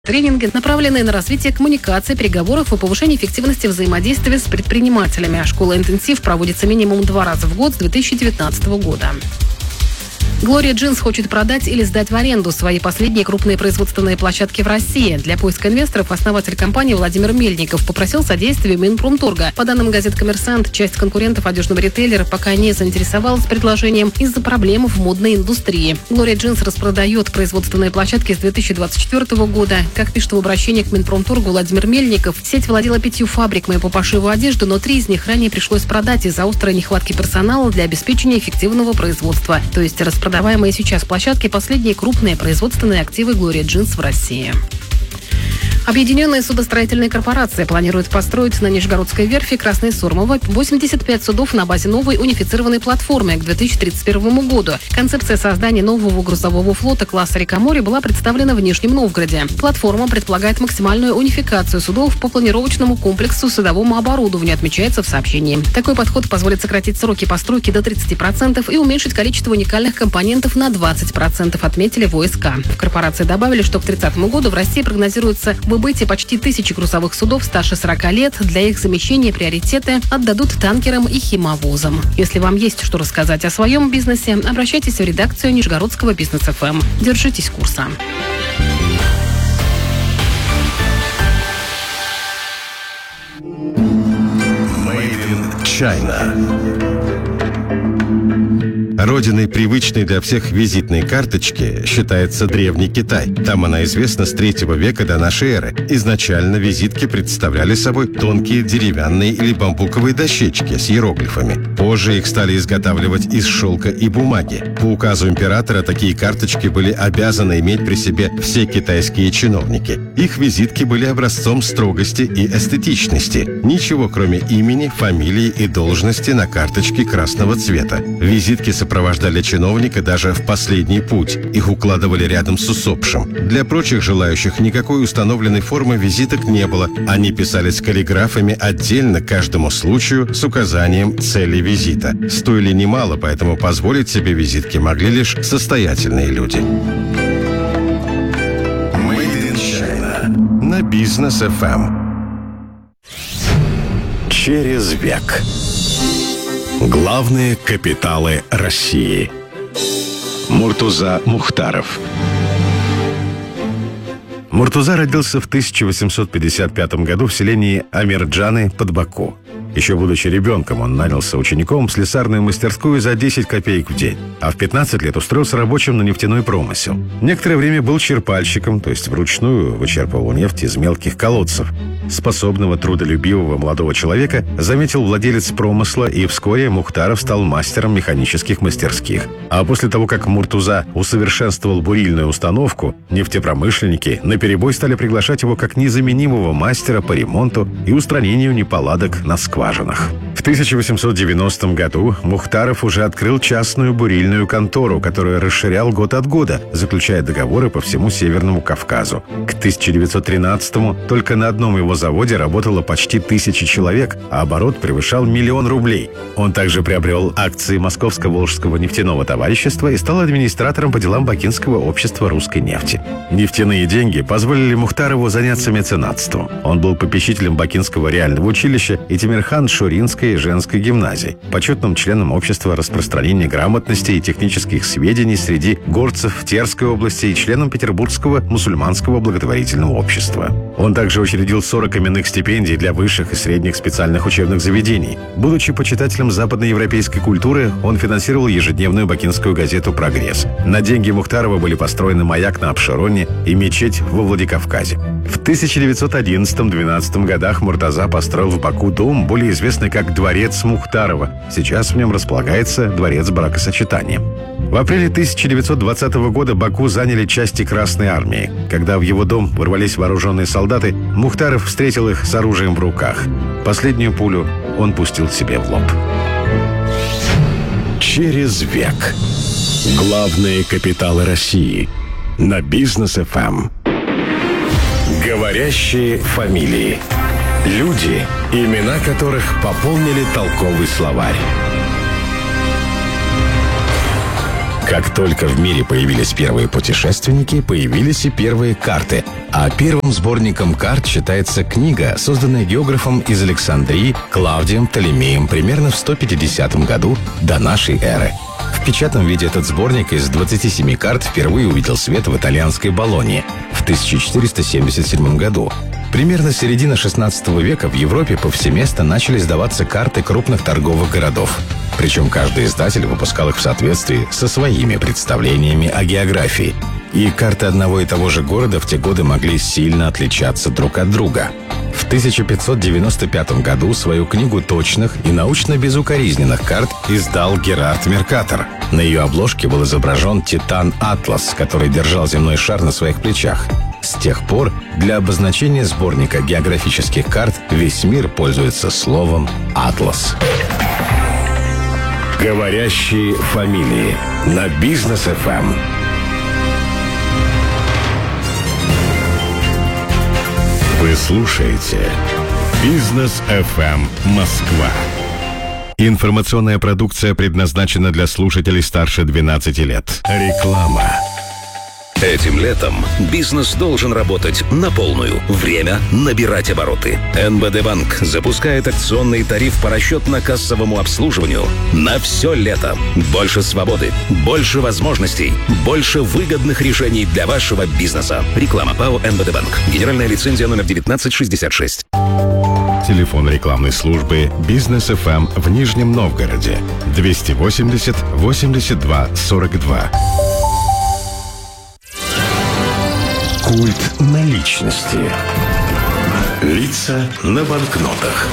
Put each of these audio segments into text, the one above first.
Тренинги, направленные на развитие коммуникации, переговоров и повышение эффективности взаимодействия с предпринимателями. Школа «Интенсив» проводится минимум 2 раза в год с 2019 года. Gloria Jeans хочет продать или сдать в аренду свои последние крупные производственные площадки в России. Для поиска инвесторов основатель компании Владимир Мельников попросил содействия Минпромторга. По данным газет «Коммерсант», часть конкурентов одежного ритейлера пока не заинтересовалась предложением из-за проблем в модной индустрии. Gloria Jeans распродает производственные площадки с 2024 года. Как пишет в обращении к Минпромторгу Владимир Мельников, сеть владела 5 фабриками по пошиву одежды, но 3 из них ранее пришлось продать из-за острой нехватки персонала для обеспечения эффективного производства. То есть распродаваемые сейчас площадки – последние крупные производственные активы Gloria Jeans в России. Объединенная судостроительная корпорация планирует построить на Нижегородской верфи Красной Сормово 85 судов на базе новой унифицированной платформы к 2031 году. Концепция создания нового грузового флота класса «Река-море» была представлена в Нижнем Новгороде. Платформа предполагает максимальную унификацию судов по планировочному комплексу судовому оборудованию, отмечается в сообщении. Такой подход позволит сократить сроки постройки до 30% и уменьшить количество уникальных компонентов на 20%, отметили в ОСК. В корпорации добавили, что к 30 году в России прогнозируется выбытие почти 1000 грузовых судов старше 40 лет. Для их замещения приоритеты отдадут танкерам и химовозам. Если вам есть что рассказать о своем бизнесе, обращайтесь в редакцию Нижегородского Бизнес ФМ. Держитесь курса. Made in China. Родиной привычной для всех визитной карточки считается Древний Китай. Там она известна с 3 века до нашей эры. Изначально визитки представляли собой тонкие деревянные или бамбуковые дощечки с иероглифами. Позже их стали изготавливать из шелка и бумаги. По указу императора такие карточки были обязаны иметь при себе все китайские чиновники. Их визитки были образцом строгости и эстетичности. Ничего, кроме имени, фамилии и должности на карточке красного цвета. Визитки сопровождали чиновника даже в последний путь. Их укладывали рядом с усопшим. Для прочих желающих никакой установленной формы визиток не было. Они писались каллиграфами отдельно каждому случаю с указанием цели визита. Стоили немало, поэтому позволить себе визитки могли лишь состоятельные люди. Made in China. На Бизнес ФМ. Через век. Главные капиталы России. Муртуза Мухтаров. Муртуза родился в 1855 году в селении Амирджаны под Баку. Еще будучи ребенком, он нанялся учеником в слесарную мастерскую за 10 копеек в день, а в 15 лет устроился рабочим на нефтяной промысел. Некоторое время был черпальщиком, то есть вручную вычерпывал нефть из мелких колодцев. Способного, трудолюбивого молодого человека заметил владелец промысла, и вскоре Мухтаров стал мастером механических мастерских. А после того, как Муртуза усовершенствовал бурильную установку, нефтепромышленники наперебой стали приглашать его как незаменимого мастера по ремонту и устранению неполадок на скважинах. В 1890 году Мухтаров уже открыл частную бурильную контору, которую расширял год от года, заключая договоры по всему Северному Кавказу. К 1913-му только на одном его заводе работало почти 1000 человек, а оборот превышал 1 000 000 рублей. Он также приобрел акции Московско-Волжского нефтяного товарищества и стал администратором по делам Бакинского общества русской нефти. Нефтяные деньги позволили Мухтарову заняться меценатством. Он был попечителем Бакинского реального училища и Тимирхан-Шуринской женской гимназии, почетным членом общества распространения грамотности и технических сведений среди горцев в Терской области и членом Петербургского мусульманского благотворительного общества. Он также учредил 40 именных стипендий для высших и средних специальных учебных заведений. Будучи почитателем западноевропейской культуры, он финансировал ежедневную бакинскую газету «Прогресс». На деньги Мухтарова были построены маяк на Апшероне и мечеть во Владикавказе. В 1911-12 годах Муртаза построил в Баку дом, более известный как Дворец Мухтарова. Сейчас в нем располагается Дворец бракосочетания. В апреле 1920 года Баку заняли части Красной армии. Когда в его дом ворвались вооруженные солдаты, Мухтаров встретил их с оружием в руках. Последнюю пулю он пустил себе в лоб. Через век. Главные капиталы России. На Бизнес ФМ. Говорящие фамилии. Люди, имена которых пополнили толковый словарь. Как только в мире появились первые путешественники, появились и первые карты. А первым сборником карт считается книга, созданная географом из Александрии Клавдием Птолемеем примерно в 150 году до нашей эры. В печатном виде этот сборник из 27 карт впервые увидел свет в итальянской Болонье в 1477 году. Примерно с середины 16 века в Европе повсеместно начали издаваться карты крупных торговых городов. Причем каждый издатель выпускал их в соответствии со своими представлениями о географии. И карты одного и того же города в те годы могли сильно отличаться друг от друга. В 1595 году свою книгу точных и научно-безукоризненных карт издал Герард Меркатор. На ее обложке был изображен Титан Атлас, который держал земной шар на своих плечах. С тех пор для обозначения сборника географических карт весь мир пользуется словом «Атлас». Говорящие фамилии на Бизнес ФМ. Вы слушаете Бизнес ФМ Москва. Информационная продукция предназначена для слушателей старше 12 лет. Реклама. Этим летом бизнес должен работать на полную. Время набирать обороты. НБД Банк запускает акционный тариф по расчетно-кассовому обслуживанию на все лето. Больше свободы, больше возможностей, больше выгодных решений для вашего бизнеса. Реклама ПАО НБД Банк. Генеральная лицензия номер 1966. Телефон рекламной службы Бизнес ФМ в Нижнем Новгороде 280 82 42. Культ наличности. Лица на банкнотах.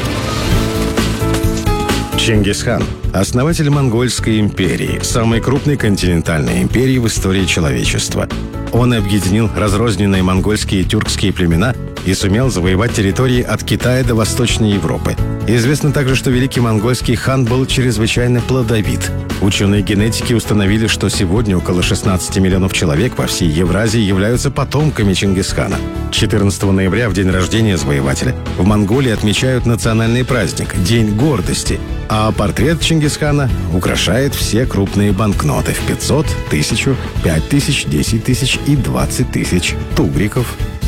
Чингисхан – основатель Монгольской империи, самой крупной континентальной империи в истории человечества. Он объединил разрозненные монгольские и тюркские племена и сумел завоевать территории от Китая до Восточной Европы. Известно также, что великий монгольский хан был чрезвычайно плодовит. Ученые генетики установили, что сегодня около 16 миллионов человек по всей Евразии являются потомками Чингисхана. 14 ноября, в день рождения завоевателя, в Монголии отмечают национальный праздник – День гордости. А портрет Чингисхана украшает все крупные банкноты в 500, 1000, 5000, 10 тысяч и 20 тысяч тугриков.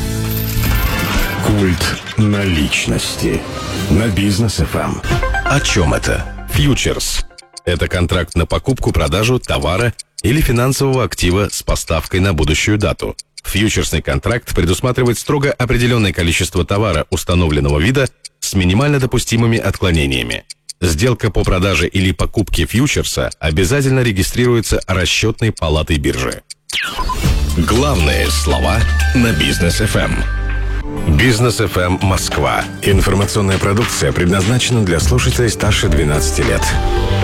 Культ наличности на Бизнес ФМ. О чем это? Фьючерс. Это контракт на покупку-продажу товара или финансового актива с поставкой на будущую дату. Фьючерсный контракт предусматривает строго определенное количество товара установленного вида с минимально допустимыми отклонениями. Сделка по продаже или покупке фьючерса обязательно регистрируется расчетной палатой биржи. Главные слова на Бизнес ФМ. Бизнес ФМ Москва. Информационная продукция предназначена для слушателей старше 12 лет.